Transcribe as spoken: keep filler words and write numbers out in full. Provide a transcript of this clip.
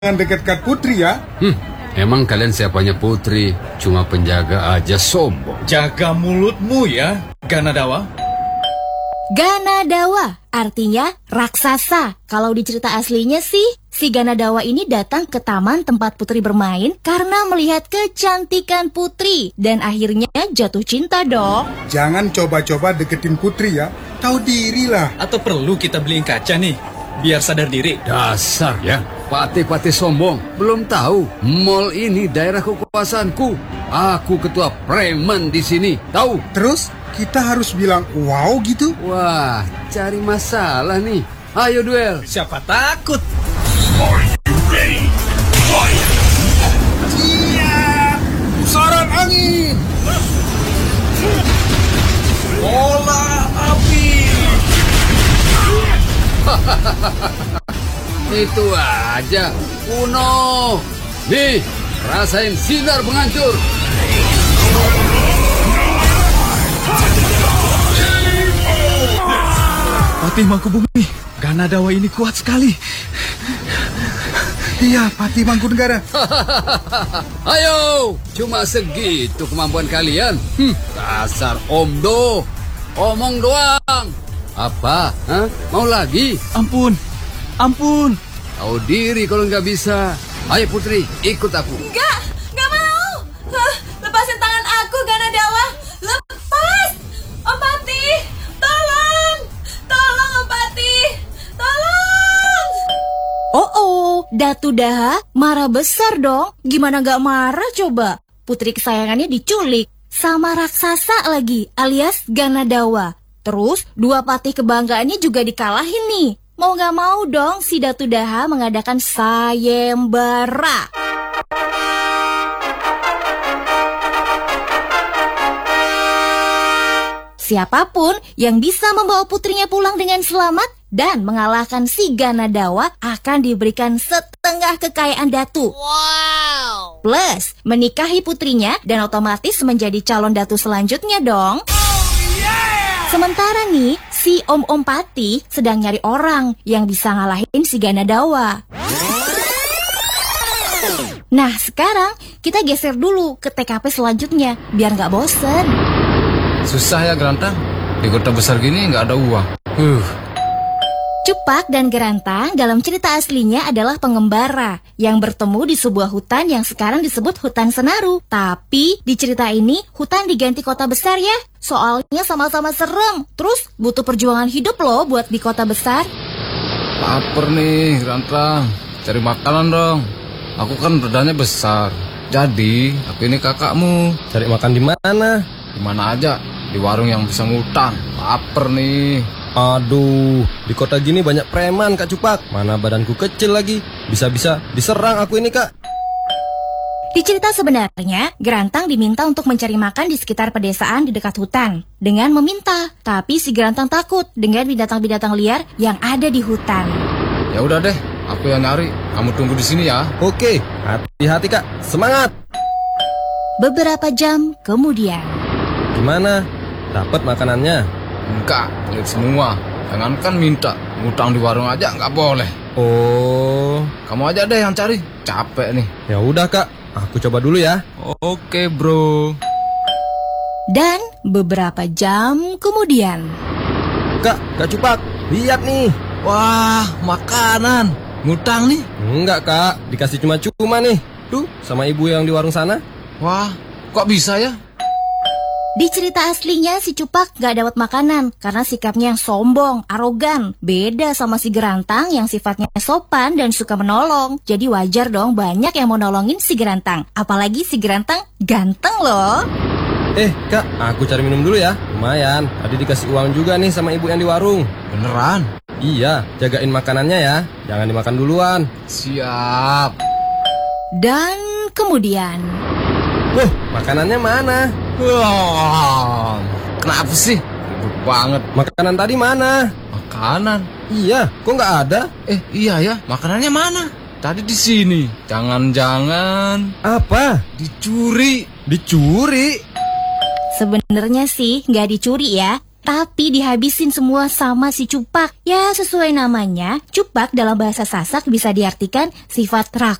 Jangan dekatkan putri ya. Hmm, emang kalian siapanya putri? Cuma penjaga aja sombong. Jaga mulutmu ya, Ganadawa. Ganadawa artinya raksasa. Kalau di cerita aslinya sih, si Ganadawa ini datang ke taman tempat putri bermain karena melihat kecantikan putri dan akhirnya jatuh cinta dong. Jangan coba-coba deketin putri ya. Tahu diri lah. Atau perlu kita beliin kaca nih, biar sadar diri. Dasar ya, patih-patih sombong. Belum tahu, mall ini daerah kekuasaanku. Aku ketua preman di sini, tahu? Terus kita harus bilang wow gitu? Wah, cari masalah nih. Ayo duel. Siapa takut? Siap! Pusaran angin! Bola api! Itu aja, kuno. Nih, rasain sinar penghancur. Patih Mangkubumi, Ganadawa ini kuat sekali. Iya, Patih Mangkunegara. Ayo, cuma segitu kemampuan kalian. Hmm, dasar omdo, omong doang. Apa? Hah? Mau lagi? Ampun, ampun. Tahu diri kalau nggak bisa. Ayo Putri, ikut aku. Enggak, enggak mau. Hah, lepasin tangan aku, Ganadawa. Lepas. Om Pati, tolong. Tolong, Om Pati. Tolong. Oh oh, Datu Daha marah besar dong. Gimana nggak marah coba? Putri kesayangannya diculik sama raksasa lagi, alias Ganadawa. Terus dua patih kebanggaannya juga dikalahin nih. Mau gak mau dong si Datu Daha mengadakan sayembara. Siapapun yang bisa membawa putrinya pulang dengan selamat dan mengalahkan si Ganadawa akan diberikan setengah kekayaan Datu. Wow. Plus menikahi putrinya dan otomatis menjadi calon Datu selanjutnya dong. Sementara nih, si Om-Om Pati sedang nyari orang yang bisa ngalahin si Ganadawa. Nah, sekarang kita geser dulu ke T K P selanjutnya, biar nggak bosen. Susah ya Gerantang, di kota besar gini nggak ada uang. Huh. Cupak dan Gerantang dalam cerita aslinya adalah pengembara yang bertemu di sebuah hutan yang sekarang disebut hutan Senaru. Tapi di cerita ini hutan diganti kota besar ya. Soalnya sama-sama serem. Terus butuh perjuangan hidup loh buat di kota besar. Laper nih Gerantang, cari makanan dong. Aku kan badannya besar. Jadi aku ini kakakmu. Cari makan di mana? Di mana aja, di warung yang bisa ngutang. Laper nih. Aduh, di kota gini banyak preman Kak Cupak. Mana badanku kecil lagi. Bisa-bisa diserang aku ini Kak. Di cerita sebenarnya, Gerantang diminta untuk mencari makan di sekitar pedesaan di dekat hutan. Dengan meminta, tapi si Gerantang takut dengan binatang-binatang liar yang ada di hutan. Ya udah deh, aku yang nyari. Kamu tunggu di sini ya. Oke, hati-hati Kak. Semangat. Beberapa jam kemudian. Gimana? Dapat makanannya? Enggak, pelit semua. Jangankan minta, ngutang di warung aja nggak boleh. Oh, Kamu aja deh yang cari. Capek nih. ya udah Kak. Aku coba dulu ya. Oke bro. Dan beberapa jam kemudian. Kak, Kak Cupak, lihat nih. Wah, makanan. Ngutang nih. Enggak Kak, dikasih cuma-cuma nih. Tuh, sama ibu yang di warung sana. Wah, kok bisa ya? Di cerita aslinya si Cupak gak dapat makanan karena sikapnya yang sombong, arogan. Beda sama si Gerantang yang sifatnya sopan dan suka menolong. Jadi wajar dong banyak yang mau nolongin si Gerantang. Apalagi si Gerantang ganteng loh. Eh Kak, aku cari minum dulu ya. Lumayan, tadi dikasih uang juga nih sama ibu yang di warung. Beneran? Iya, jagain makanannya ya. Jangan dimakan duluan. Siap. Dan kemudian. Wah, makanannya mana? Wah, kenapa sih? Ribut banget. Makanan tadi mana? Makanan? Iya, kok nggak ada? Eh, iya ya. Makanannya mana? Tadi di sini. Jangan-jangan Apa? dicuri. Dicuri? Sebenarnya sih nggak dicuri ya. tapi dihabisin semua sama si Cupak. Ya sesuai namanya, Cupak dalam bahasa Sasak bisa diartikan sifat rakus.